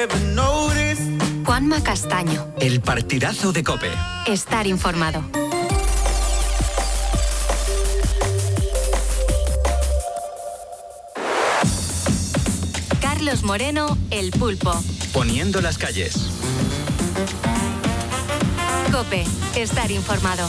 Juanma Castaño. El partidazo de COPE. Estar informado. Carlos Moreno, El Pulpo. Poniendo las calles. COPE. Estar informado.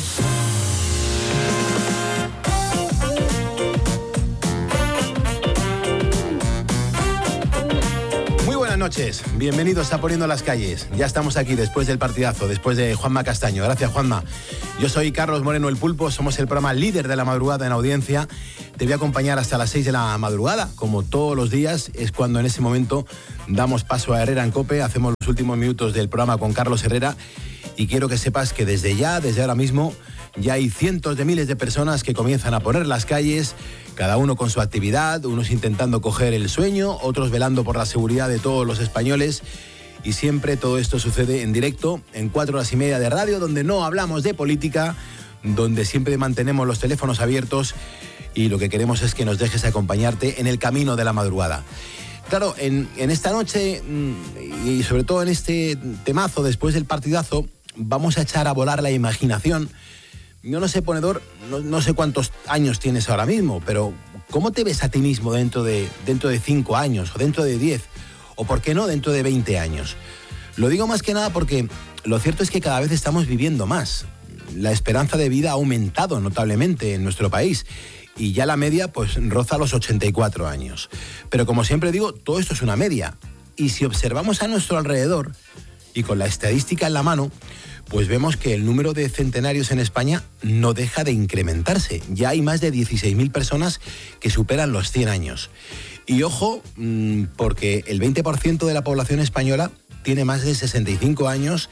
Buenas noches, bienvenidos a Poniendo las calles. Ya estamos aquí después del partidazo, después de Juanma Castaño. Gracias, Juanma. Yo soy Carlos Moreno, El Pulpo, somos el programa líder de la madrugada en audiencia. Te voy a acompañar hasta las 6 de la madrugada, como todos los días. Es cuando en ese momento damos paso a Herrera en COPE, hacemos los últimos minutos del programa con Carlos Herrera. Y quiero que sepas que desde ahora mismo, ya hay cientos de miles de personas que comienzan a poner las calles, cada uno con su actividad, unos intentando coger el sueño, otros velando por la seguridad de todos los españoles. Y siempre todo esto sucede en directo, en 4 horas y media de radio, donde no hablamos de política, donde siempre mantenemos los teléfonos abiertos y lo que queremos es que nos dejes acompañarte en el camino de la madrugada. Claro, en esta noche y sobre todo en este temazo después del partidazo, vamos a echar a volar la imaginación. Yo no sé, ponedor, no sé cuántos años tienes ahora mismo, pero ¿cómo te ves a ti mismo dentro de 5 años o dentro de 10? O ¿por qué no dentro de 20 años? Lo digo más que nada porque lo cierto es que cada vez estamos viviendo más. La esperanza de vida ha aumentado notablemente en nuestro país y ya la media pues roza los 84 años. Pero como siempre digo, todo esto es una media. Y si observamos a nuestro alrededor y con la estadística en la mano, pues vemos que el número de centenarios en España no deja de incrementarse. Ya hay más de 16.000 personas que superan los 100 años. Y ojo, porque el 20% de la población española tiene más de 65 años.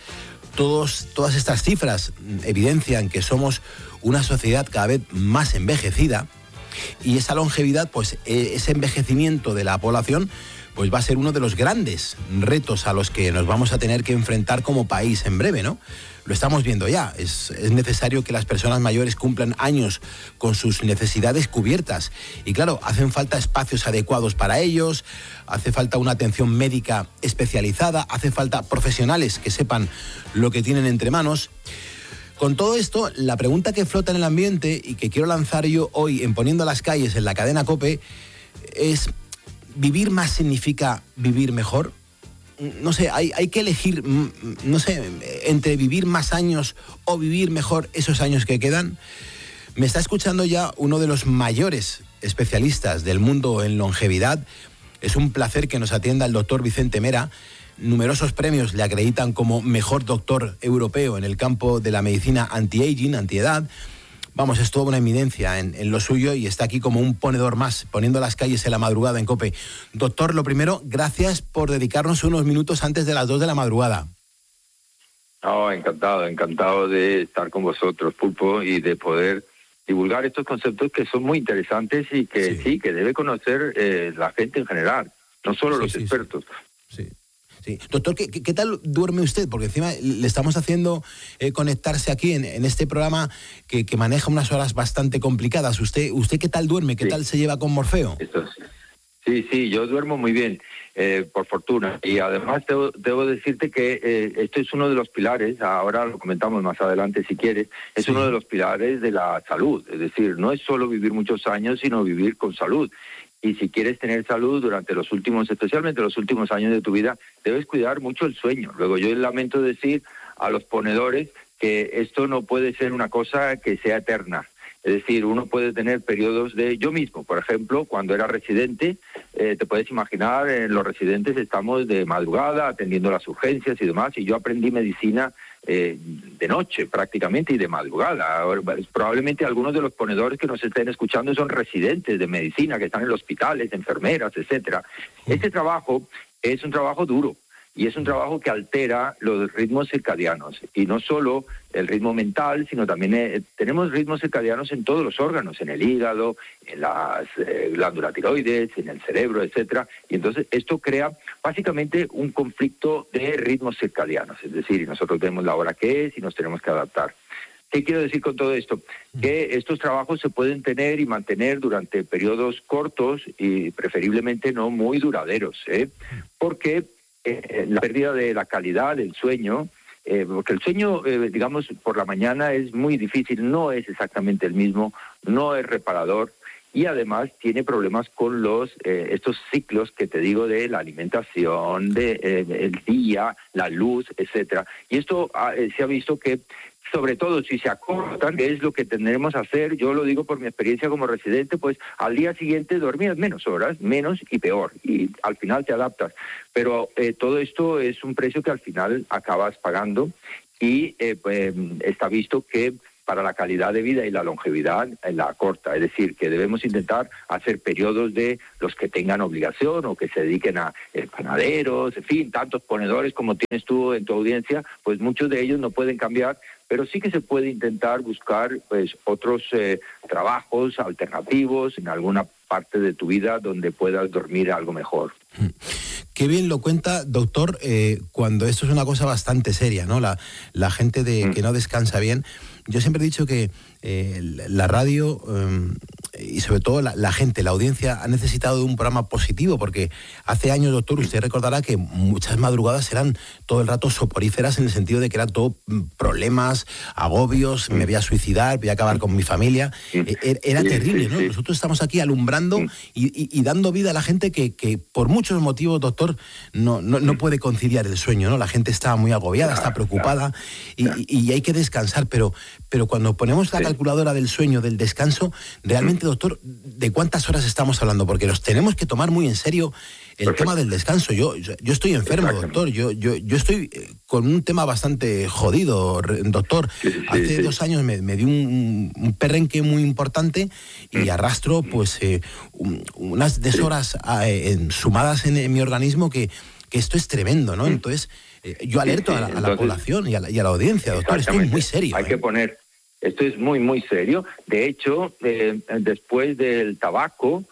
Todas estas cifras evidencian que somos una sociedad cada vez más envejecida. Y esa longevidad, pues ese envejecimiento de la población, pues va a ser uno de los grandes retos a los que nos vamos a tener que enfrentar como país en breve, ¿no? Lo estamos viendo ya. Es necesario que las personas mayores cumplan años con sus necesidades cubiertas. Y claro, hacen falta espacios adecuados para ellos, hace falta una atención médica especializada, hace falta profesionales que sepan lo que tienen entre manos. Con todo esto, la pregunta que flota en el ambiente y que quiero lanzar yo hoy en Poniendo las calles en la cadena COPE es: ¿vivir más significa vivir mejor? No sé, hay que elegir, no sé, entre vivir más años o vivir mejor esos años que quedan. Me está escuchando ya uno de los mayores especialistas del mundo en longevidad. Es un placer que nos atienda el doctor Vicente Mera. Numerosos premios le acreditan como mejor doctor europeo en el campo de la medicina anti-aging, antiedad. Vamos, es toda una eminencia en lo suyo y está aquí como un ponedor más, poniendo las calles en la madrugada en COPE. Doctor, lo primero, gracias por dedicarnos unos minutos antes de las 2 de la madrugada. Encantado de estar con vosotros, Pulpo, y de poder divulgar estos conceptos que son muy interesantes y que que debe conocer la gente en general, no solo los expertos. Sí. Doctor, ¿qué tal duerme usted? Porque encima le estamos haciendo conectarse aquí en este programa que maneja unas horas bastante complicadas. ¿Usted qué tal duerme? ¿Qué tal se lleva con Morfeo? Sí, yo duermo muy bien, por fortuna. Y además debo decirte que esto es uno de los pilares, ahora lo comentamos más adelante si quieres, es uno de los pilares de la salud. Es decir, no es solo vivir muchos años, sino vivir con salud. Y si quieres tener salud durante especialmente los últimos años de tu vida, debes cuidar mucho el sueño. Luego yo lamento decir a los ponedores que esto no puede ser una cosa que sea eterna. Es decir, uno puede tener periodos yo mismo, por ejemplo, cuando era residente, te puedes imaginar, en los residentes estamos de madrugada atendiendo las urgencias y demás, y yo aprendí medicina de noche prácticamente y de madrugada. Ahora, probablemente algunos de los ponedores que nos estén escuchando son residentes de medicina, que están en hospitales, enfermeras, etcétera. Este trabajo es un trabajo duro. Y es un trabajo que altera los ritmos circadianos. Y no solo el ritmo mental, sino también tenemos ritmos circadianos en todos los órganos, en el hígado, en las glándulas tiroides, en el cerebro, etcétera. Y entonces esto crea básicamente un conflicto de ritmos circadianos. Es decir, nosotros vemos la hora que es y nos tenemos que adaptar. ¿Qué quiero decir con todo esto? Que estos trabajos se pueden tener y mantener durante periodos cortos y preferiblemente no muy duraderos, porque la pérdida de la calidad del sueño, porque el sueño, digamos, por la mañana es muy difícil, no es exactamente el mismo, no es reparador, y además tiene problemas con estos ciclos que te digo de la alimentación, el día, la luz, etcétera. Y esto se ha visto que, sobre todo si se acortan, que es lo que tendremos que hacer, yo lo digo por mi experiencia como residente, pues al día siguiente dormías menos horas, menos y peor, y al final te adaptas. Pero todo esto es un precio que al final acabas pagando, y pues, está visto que para la calidad de vida y la longevidad la acorta, es decir, que debemos intentar hacer periodos de los que tengan obligación o que se dediquen a panaderos, en fin, tantos ponedores como tienes tú en tu audiencia, pues muchos de ellos no pueden cambiar, pero sí que se puede intentar buscar pues otros trabajos alternativos en alguna parte de tu vida donde puedas dormir algo mejor. Qué bien lo cuenta, doctor, cuando esto es una cosa bastante seria, ¿no? La gente que no descansa bien. Yo siempre he dicho que la radio y sobre todo la gente, la audiencia, ha necesitado de un programa positivo, porque hace años, doctor, usted recordará que muchas madrugadas eran todo el rato soporíferas, en el sentido de que eran todo problemas, agobios, me voy a suicidar, voy a acabar con mi familia. Era terrible, ¿no? Nosotros estamos aquí alumbrando y dando vida a la gente que por muchos motivos, doctor, no puede conciliar el sueño, ¿no? La gente está muy agobiada, está preocupada y hay que descansar, pero cuando ponemos la calculadora del sueño, del descanso, realmente, doctor, ¿de cuántas horas estamos hablando? Porque nos tenemos que tomar muy en serio el tema del descanso. Yo estoy enfermo, doctor. Yo estoy con un tema bastante jodido, doctor. Hace 2 años me dio un perrenque muy importante y arrastro pues unas deshoras sumadas en mi organismo que esto es tremendo, ¿no? Entonces, yo alerto a la población y a la audiencia, doctor. Esto es muy serio. Hay que poner... Esto es muy, muy serio. De hecho, después del tabaco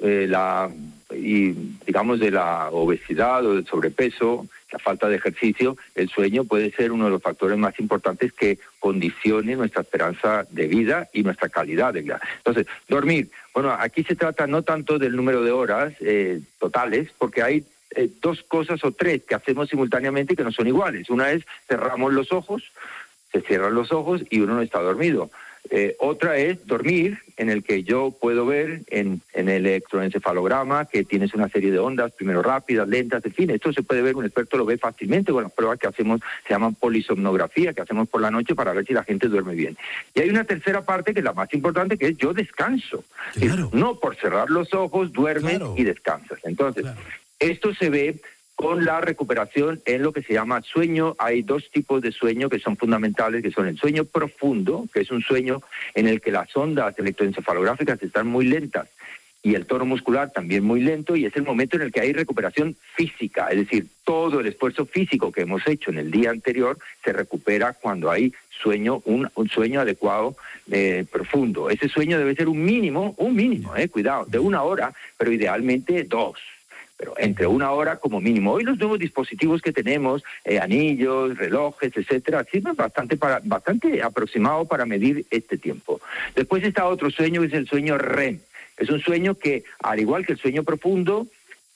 y, digamos, de la obesidad o del sobrepeso, la falta de ejercicio, el sueño puede ser uno de los factores más importantes que condicione nuestra esperanza de vida y nuestra calidad de vida. Entonces, dormir. Bueno, aquí se trata no tanto del número de horas totales, porque hay 2 cosas o 3 que hacemos simultáneamente y que no son iguales. Una es cerramos los ojos, se cierran los ojos y uno no está dormido. Otra es dormir, en el que yo puedo ver en el electroencefalograma que tienes una serie de ondas, primero rápidas, lentas, en fin, esto se puede ver, un experto lo ve fácilmente con las pruebas que hacemos, se llaman polisomnografía, que hacemos por la noche para ver si la gente duerme bien. Y hay una tercera parte que es la más importante, que es yo descanso. Claro. No por cerrar los ojos, duermes y descansas. Entonces, esto se ve con la recuperación en lo que se llama sueño. Hay 2 tipos de sueño que son fundamentales, que son el sueño profundo, que es un sueño en el que las ondas electroencefalográficas están muy lentas y el tono muscular también muy lento, y es el momento en el que hay recuperación física, es decir, todo el esfuerzo físico que hemos hecho en el día anterior se recupera cuando hay sueño, un sueño adecuado, profundo. Ese sueño debe ser un mínimo, cuidado, de 1 hora, pero idealmente 2. Pero entre 1 hora como mínimo. Hoy los nuevos dispositivos que tenemos, anillos, relojes, etcétera, sirven bastante aproximado para medir este tiempo. Después está otro sueño, que es el sueño REM. Es un sueño que, al igual que el sueño profundo,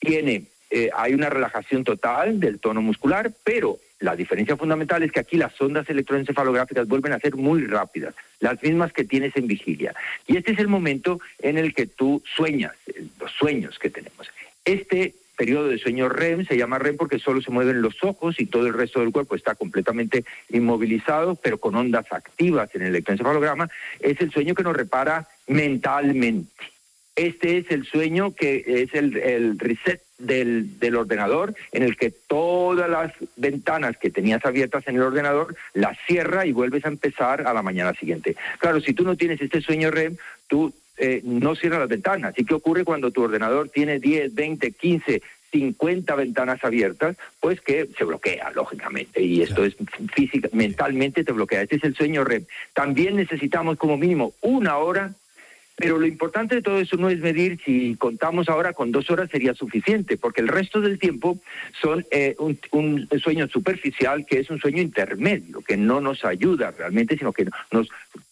hay una relajación total del tono muscular, pero la diferencia fundamental es que aquí las ondas electroencefalográficas vuelven a ser muy rápidas, las mismas que tienes en vigilia. Y este es el momento en el que tú sueñas, los sueños que tenemos. Este periodo de sueño REM se llama REM porque solo se mueven los ojos y todo el resto del cuerpo está completamente inmovilizado, pero con ondas activas en el electroencefalograma. Es el sueño que nos repara mentalmente. Este es el sueño que es el reset del ordenador, en el que todas las ventanas que tenías abiertas en el ordenador las cierra y vuelves a empezar a la mañana siguiente. Claro, si tú no tienes este sueño REM, tú no cierras las ventanas. ¿Y qué ocurre cuando tu ordenador tiene 10, 20, 15, 50 ventanas abiertas? Pues que se bloquea, lógicamente, y esto es mentalmente te bloquea. Este es el sueño REM. También necesitamos como mínimo 1 hora. Pero lo importante de todo eso no es medir si contamos ahora con 2 horas sería suficiente, porque el resto del tiempo son un sueño superficial, que es un sueño intermedio, que no nos ayuda realmente, sino que nos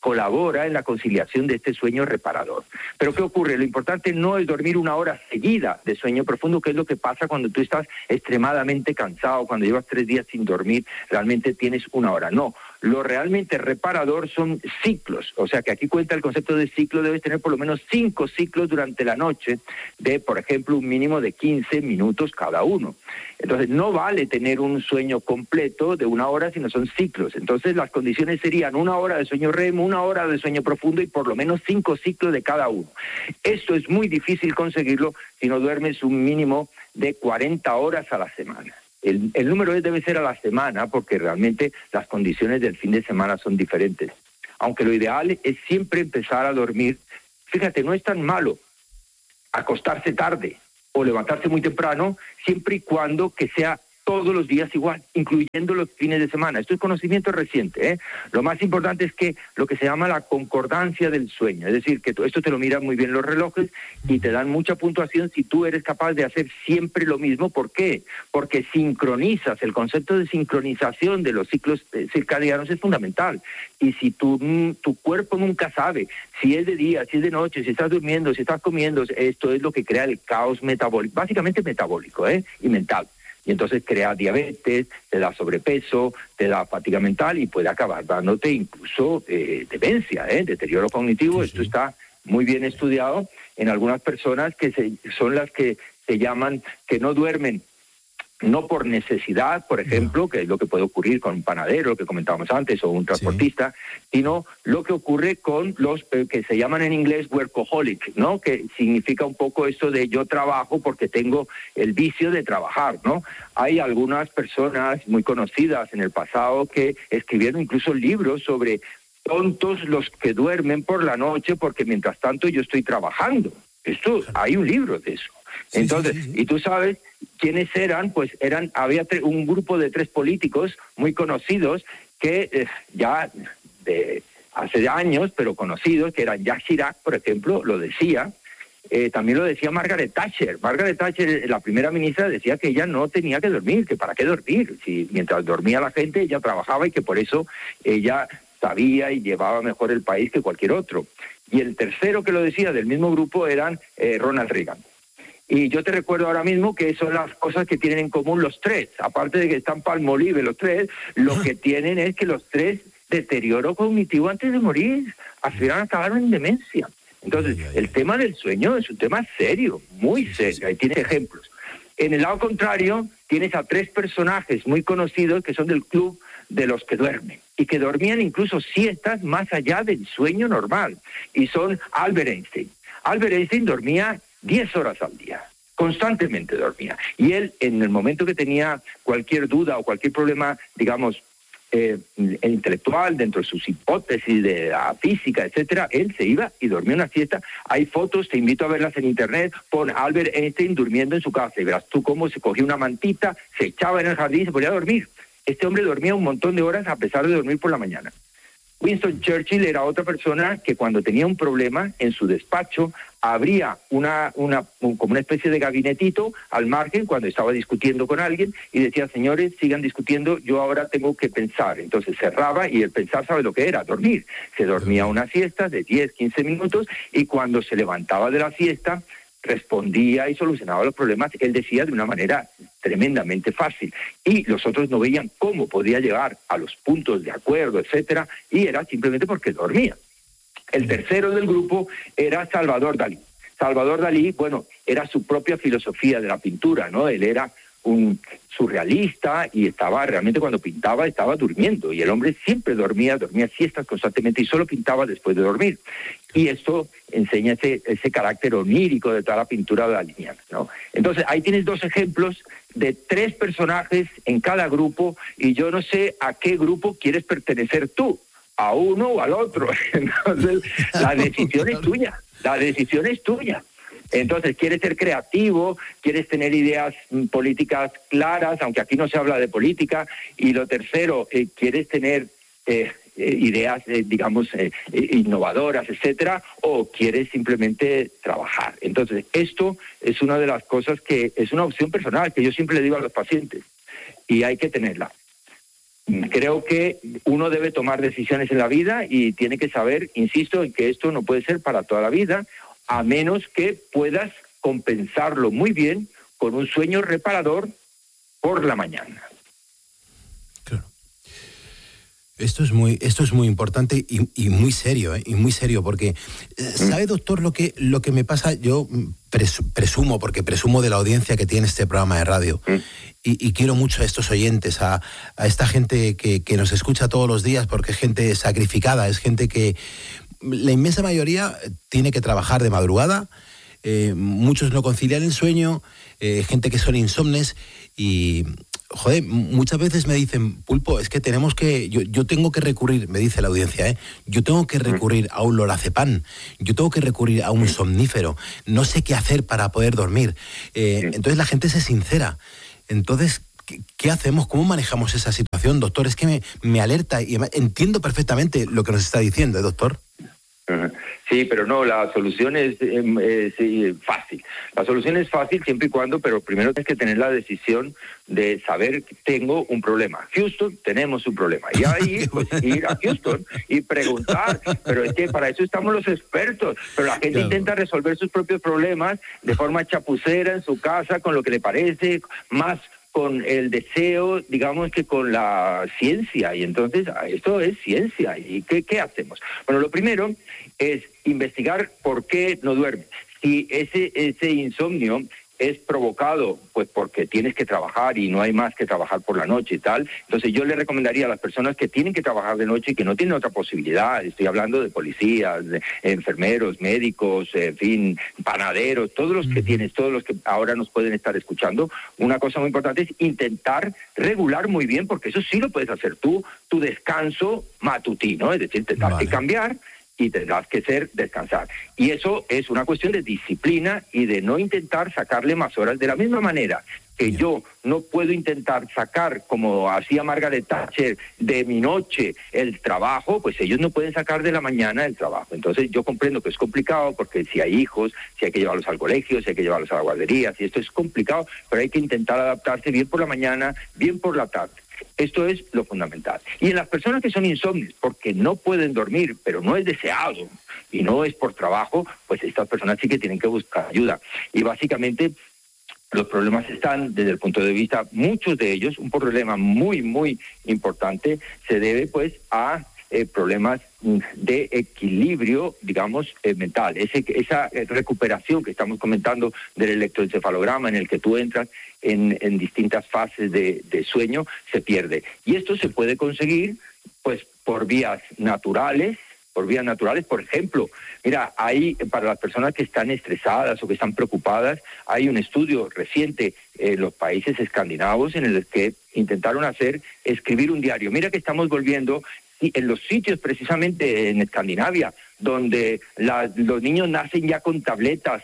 colabora en la conciliación de este sueño reparador. Pero ¿qué ocurre? Lo importante no es dormir una hora seguida de sueño profundo, que es lo que pasa cuando tú estás extremadamente cansado, cuando llevas 3 días sin dormir, realmente tienes una hora. No, lo realmente reparador son ciclos, o sea que aquí cuenta el concepto de ciclo, debes tener por lo menos 5 ciclos durante la noche de, por ejemplo, un mínimo de 15 minutos cada uno. Entonces no vale tener un sueño completo de una hora, sino son ciclos. Entonces las condiciones serían 1 hora de sueño REM, 1 hora de sueño profundo y por lo menos 5 ciclos de cada uno. Esto es muy difícil conseguirlo si no duermes un mínimo de 40 horas a la semana. El número debe ser a la semana porque realmente las condiciones del fin de semana son diferentes. Aunque lo ideal es siempre empezar a dormir. Fíjate, no es tan malo acostarse tarde o levantarse muy temprano, siempre y cuando que sea todos los días igual, incluyendo los fines de semana. Esto es conocimiento reciente, ¿eh? Lo más importante es que lo que se llama la concordancia del sueño, es decir, que esto te lo miran muy bien los relojes y te dan mucha puntuación si tú eres capaz de hacer siempre lo mismo. ¿Por qué? Porque sincronizas, el concepto de sincronización de los ciclos circadianos es fundamental. Y si tu cuerpo nunca sabe si es de día, si es de noche, si estás durmiendo, si estás comiendo, esto es lo que crea el caos metabólico, básicamente metabólico, y mental. Y entonces crea diabetes, te da sobrepeso, te da fatiga mental y puede acabar dándote incluso demencia, deterioro cognitivo. Sí. Esto está muy bien estudiado en algunas personas que son las que se llaman, que no duermen, no por necesidad, por ejemplo, que es lo que puede ocurrir con un panadero, lo que comentábamos antes, o un transportista, sino lo que ocurre con los que se llaman en inglés workaholic, ¿no? Que significa un poco esto de yo trabajo porque tengo el vicio de trabajar, ¿no? Hay algunas personas muy conocidas en el pasado que escribieron incluso libros sobre tontos los que duermen por la noche porque mientras tanto yo estoy trabajando. Hay un libro de eso. Entonces, sí. Y tú sabes quiénes eran, pues había un grupo de 3 políticos muy conocidos que ya de hace años, pero conocidos, que eran Jacques Chirac, por ejemplo, lo decía. También lo decía Margaret Thatcher. Margaret Thatcher, la primera ministra, decía que ella no tenía que dormir, que para qué dormir, si mientras dormía la gente ella trabajaba y que por eso ella sabía y llevaba mejor el país que cualquier otro. Y el tercero que lo decía del mismo grupo eran Ronald Reagan. Y yo te recuerdo ahora mismo que son las cosas que tienen en común los 3. Aparte de que están palmolive los 3, lo que tienen es que los 3 deterioro cognitivo antes de morir, al final acabaron en demencia. Entonces, el tema del sueño es un tema serio, muy serio. Ahí tienes ejemplos. En el lado contrario, tienes a 3 personajes muy conocidos que son del club de los que duermen y que dormían incluso siestas más allá del sueño normal. Y son Albert Einstein. Albert Einstein dormía 10 horas al día, constantemente dormía. Y él, en el momento que tenía cualquier duda o cualquier problema, digamos, intelectual, dentro de sus hipótesis de la física, etcétera, él se iba y dormía una siesta. Hay fotos, te invito a verlas en internet, pon Albert Einstein durmiendo en su casa y verás tú cómo se cogía una mantita, se echaba en el jardín y se ponía a dormir. Este hombre dormía un montón de horas a pesar de dormir por la mañana. Winston Churchill era otra persona que cuando tenía un problema en su despacho abría como una especie de gabinetito al margen cuando estaba discutiendo con alguien y decía, señores, sigan discutiendo, yo ahora tengo que pensar. Entonces cerraba y el pensar, ¿sabe lo que era? Dormir. Se dormía una siesta de 10, 15 minutos y cuando se levantaba de la siesta respondía y solucionaba los problemas, él decía de una manera tremendamente fácil. Y los otros no veían cómo podía llegar a los puntos de acuerdo, etcétera, y era simplemente porque dormía. El tercero del grupo era Salvador Dalí. Salvador Dalí, bueno, era su propia filosofía de la pintura, ¿no? Él era un surrealista y estaba realmente cuando pintaba estaba durmiendo y el hombre siempre dormía siestas constantemente y solo pintaba después de dormir. Y esto enseña ese carácter onírico de toda la pintura daliniana, ¿no? Entonces ahí tienes 2 ejemplos de 3 personajes en cada grupo y yo no sé a qué grupo quieres pertenecer tú, a uno o al otro. Entonces la decisión es tuya, Entonces, quieres ser creativo, quieres tener ideas políticas claras, aunque aquí no se habla de política. Y lo tercero, quieres tener ideas, innovadoras, etcétera, o quieres simplemente trabajar. Entonces, esto es una de las cosas que es una opción personal que yo siempre le digo a los pacientes y hay que tenerla. Creo que uno debe tomar decisiones en la vida y tiene que saber, insisto, en que esto no puede ser para toda la vida, a menos que puedas compensarlo muy bien con un sueño reparador por la mañana. Claro. Esto es muy importante y muy serio, y muy serio, porque ¿sabe, doctor, lo que me pasa? Yo presumo, porque presumo de la audiencia que tiene este programa de radio, y quiero mucho a estos oyentes, a esta gente que nos escucha todos los días, porque es gente sacrificada, es gente que la inmensa mayoría tiene que trabajar de madrugada, muchos no concilian el sueño, gente que son insomnes y... Joder, muchas veces me dicen, Pulpo, es que yo tengo que recurrir, me dice la audiencia, yo tengo que recurrir a un lorazepam, yo tengo que recurrir a un somnífero, no sé qué hacer para poder dormir. Entonces la gente se sincera. Entonces, ¿qué hacemos? ¿Cómo manejamos esa situación, doctor? Es que me alerta y entiendo perfectamente lo que nos está diciendo, doctor. Sí, pero no, la solución es fácil. La solución es fácil siempre y cuando, pero primero tienes que tener la decisión de saber que tengo un problema. Houston, tenemos un problema. Y ahí, pues, ir a Houston y preguntar. Pero es que para eso estamos los expertos. Pero la gente intenta resolver sus propios problemas de forma chapucera en su casa, con lo que le parece, más con el deseo, digamos, que con la ciencia. Y entonces, esto es ciencia. ¿Y qué hacemos? Bueno, lo primero es investigar por qué no duermes. Si ese insomnio es provocado pues porque tienes que trabajar y no hay más que trabajar por la noche y tal, entonces yo le recomendaría a las personas que tienen que trabajar de noche y que no tienen otra posibilidad, estoy hablando de policías, de enfermeros, médicos, en fin, panaderos, todos los que tienes, todos los que ahora nos pueden estar escuchando, una cosa muy importante es intentar regular muy bien, porque eso sí lo puedes hacer tú, tu descanso matutino, es decir, tendrás que cambiar y tendrás que descansar. Y eso es una cuestión de disciplina y de no intentar sacarle más horas. De la misma manera que yo no puedo intentar sacar, como hacía Margaret Thatcher, de mi noche el trabajo, pues ellos no pueden sacar de la mañana el trabajo. Entonces yo comprendo que es complicado, porque si hay hijos, si hay que llevarlos al colegio, si hay que llevarlos a la guardería, si esto es complicado, pero hay que intentar adaptarse bien por la mañana, bien por la tarde. Esto es lo fundamental. Y en las personas que son insomnes, porque no pueden dormir, pero no es deseado y no es por trabajo, pues estas personas sí que tienen que buscar ayuda. Y básicamente los problemas están, desde el punto de vista, muchos de ellos, un problema muy, muy importante, se debe pues a problemas de equilibrio, digamos, mental. Esa recuperación que estamos comentando del electroencefalograma, en el que tú entras en distintas fases de sueño, se pierde. Y esto se puede conseguir pues por vías naturales, por ejemplo. Mira, para las personas que están estresadas o que están preocupadas, hay un estudio reciente en los países escandinavos en el que intentaron escribir un diario. Mira que estamos volviendo en los sitios precisamente en Escandinavia, donde los niños nacen ya con tabletas,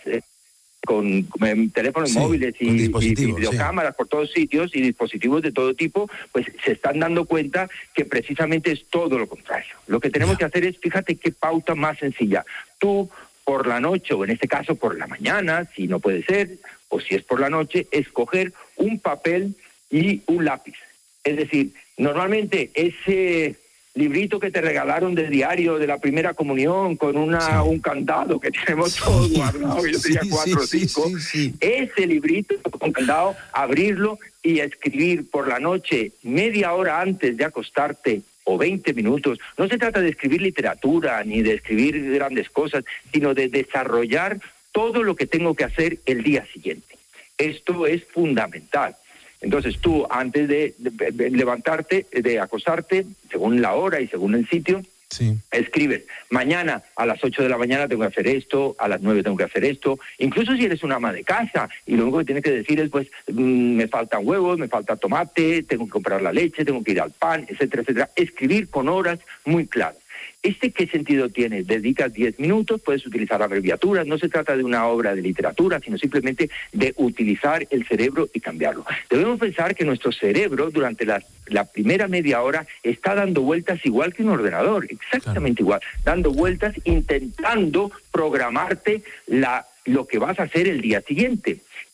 con teléfonos móviles y videocámaras por todos sitios y dispositivos de todo tipo, pues se están dando cuenta que precisamente es todo lo contrario. Lo que tenemos que hacer es, fíjate qué pauta más sencilla. Tú por la noche, o en este caso por la mañana, si no puede ser, o si es por la noche, escoger un papel y un lápiz. Es decir, normalmente ese librito que te regalaron del diario de la primera comunión con un candado que tenemos todos guardados, yo diría 4 o 5, ese librito con candado, abrirlo y escribir por la noche, media hora antes de acostarte o 20 minutos. No se trata de escribir literatura ni de escribir grandes cosas, sino de desarrollar todo lo que tengo que hacer el día siguiente. Esto es fundamental. Entonces tú, antes de levantarte, de acostarte, según la hora y según el sitio, escribes, mañana a las 8 de la mañana tengo que hacer esto, a las 9 tengo que hacer esto, incluso si eres una ama de casa y lo único que tienes que decir es, pues, me faltan huevos, me falta tomate, tengo que comprar la leche, tengo que ir al pan, etcétera, etcétera. Escribir con horas muy claras. ¿Qué sentido tiene? Dedicas 10 minutos, puedes utilizar abreviaturas, no se trata de una obra de literatura, sino simplemente de utilizar el cerebro y cambiarlo. Debemos pensar que nuestro cerebro durante la primera media hora está dando vueltas igual que un ordenador, exactamente igual, dando vueltas intentando programarte lo que vas a hacer el día siguiente.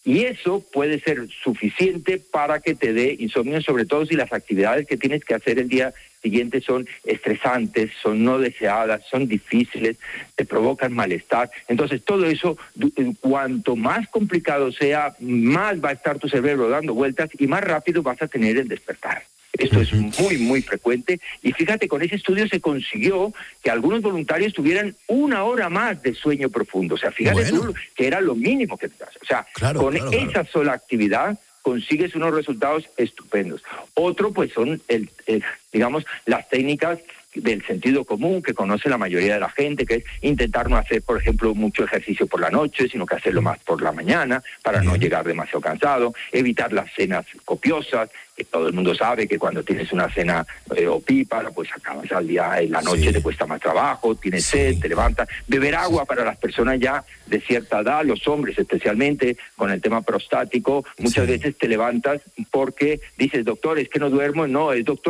Y eso puede ser suficiente para que te dé insomnio, sobre todo si las actividades que tienes que hacer el día siguiente son estresantes, son no deseadas, son difíciles, te provocan malestar. Entonces, todo eso, cuanto más complicado sea, más va a estar tu cerebro dando vueltas y más rápido vas a tener el despertar. Esto es muy, muy frecuente. Y fíjate, con ese estudio se consiguió que algunos voluntarios tuvieran 1 hora más de sueño profundo. O sea, fíjate tú que era lo mínimo que te das. O sea, esa sola actividad consigues unos resultados estupendos. Otro, pues, son, digamos, las técnicas del sentido común que conoce la mayoría de la gente, que es intentar no hacer, por ejemplo, mucho ejercicio por la noche, sino que hacerlo más por la mañana, para no llegar demasiado cansado, evitar las cenas copiosas, que todo el mundo sabe que cuando tienes una cena opípara, pues acabas al día, en la noche te cuesta más trabajo, tienes sed, te levantas. Beber agua para las personas ya de cierta edad, los hombres especialmente, con el tema prostático, muchas veces te levantas porque dices, doctor, es que no duermo. No, es doctor,